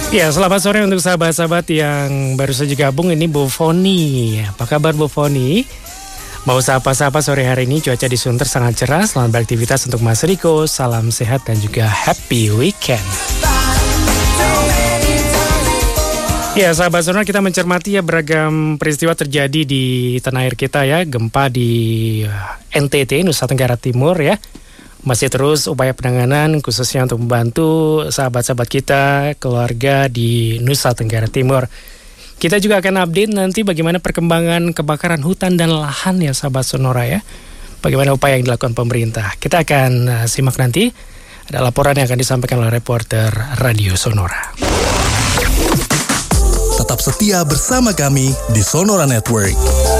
Ya, selamat sore untuk sahabat-sahabat yang baru saja gabung. Ini Bu Foni. Apa kabar Bu Foni? Mau sapa-sapa sore hari ini, cuaca di Sunter sangat cerah. Selamat beraktivitas untuk Mas Riko. Salam sehat dan juga happy weekend. Ya, sahabat Sonora, kita mencermati ya beragam peristiwa terjadi di tanah air kita ya. Gempa di NTT, Nusa Tenggara Timur ya. Masih terus upaya penanganan khususnya untuk membantu sahabat-sahabat kita, keluarga di Nusa Tenggara Timur. Kita juga akan update nanti bagaimana perkembangan kebakaran hutan dan lahan ya sahabat Sonora ya. Bagaimana upaya yang dilakukan pemerintah. Kita akan simak nanti. Ada laporan yang akan disampaikan oleh reporter Radio Sonora. Tetap setia bersama kami di Sonora Network.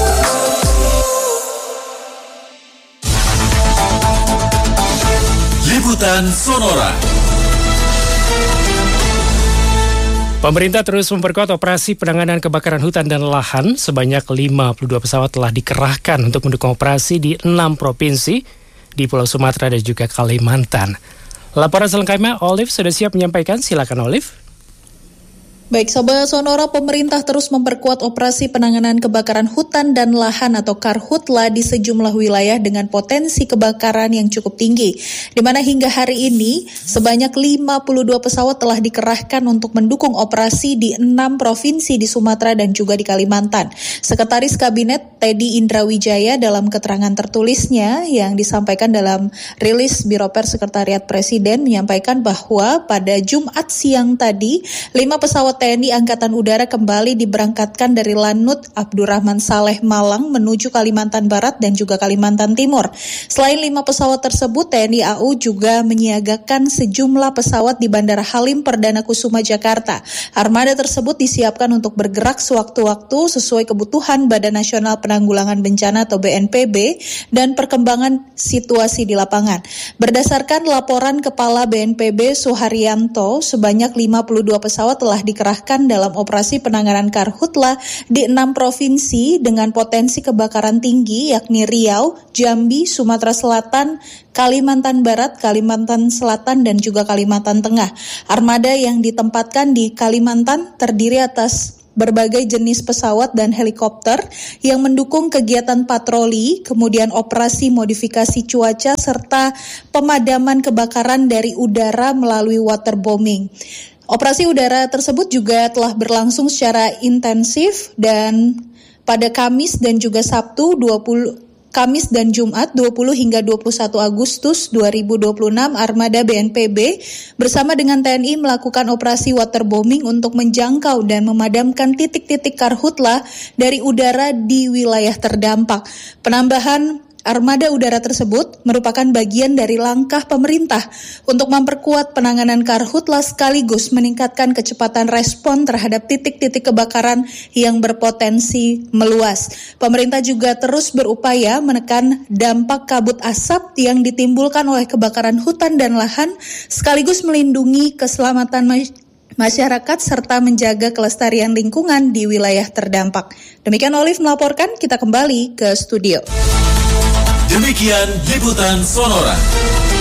Liputan Sonora. Pemerintah terus memperkuat operasi penanganan kebakaran hutan dan lahan. Sebanyak 52 pesawat telah dikerahkan untuk mendukung operasi di 6 provinsi di Pulau Sumatera dan juga Kalimantan. Laporan selengkapnya Olive sudah siap menyampaikan. Silakan Olive. Baik, Sobat Sonora, pemerintah terus memperkuat operasi penanganan kebakaran hutan dan lahan atau Karhutla di sejumlah wilayah dengan potensi kebakaran yang cukup tinggi. Di mana hingga hari ini, sebanyak 52 pesawat telah dikerahkan untuk mendukung operasi di 6 provinsi di Sumatera dan juga di Kalimantan. Sekretaris Kabinet Teddy Indrawijaya dalam keterangan tertulisnya yang disampaikan dalam rilis Biro Pers Sekretariat Presiden menyampaikan bahwa pada Jumat siang tadi, 5 pesawat TNI Angkatan Udara kembali diberangkatkan dari Lanut Abdurrahman Saleh Malang menuju Kalimantan Barat dan juga Kalimantan Timur. Selain 5 pesawat tersebut, TNI AU juga menyiagakan sejumlah pesawat di Bandara Halim Perdana Kusuma Jakarta. Armada tersebut disiapkan untuk bergerak sewaktu-waktu sesuai kebutuhan Badan Nasional Penanggulangan Bencana atau BNPB dan perkembangan situasi di lapangan. Berdasarkan laporan Kepala BNPB Suharyanto, sebanyak 52 pesawat telah dikerahkan dalam operasi penanganan Karhutla di 6 provinsi dengan potensi kebakaran tinggi yakni Riau, Jambi, Sumatera Selatan, Kalimantan Barat, Kalimantan Selatan dan juga Kalimantan Tengah. Armada yang ditempatkan di Kalimantan terdiri atas berbagai jenis pesawat dan helikopter yang mendukung kegiatan patroli, kemudian operasi modifikasi cuaca serta pemadaman kebakaran dari udara melalui waterbombing. Operasi udara tersebut juga telah berlangsung secara intensif dan pada Kamis dan juga Sabtu Kamis dan Jumat 20 hingga 21 Agustus 2026 Armada BNPB bersama dengan TNI melakukan operasi waterbombing untuk menjangkau dan memadamkan titik-titik Karhutla dari udara di wilayah terdampak. Penambahan Armada udara tersebut merupakan bagian dari langkah pemerintah untuk memperkuat penanganan Karhutla sekaligus meningkatkan kecepatan respon terhadap titik-titik kebakaran yang berpotensi meluas. Pemerintah juga terus berupaya menekan dampak kabut asap yang ditimbulkan oleh kebakaran hutan dan lahan sekaligus melindungi keselamatan masyarakat serta menjaga kelestarian lingkungan di wilayah terdampak. Demikian Olive melaporkan, kita kembali ke studio. Demikian Liputan Sonora.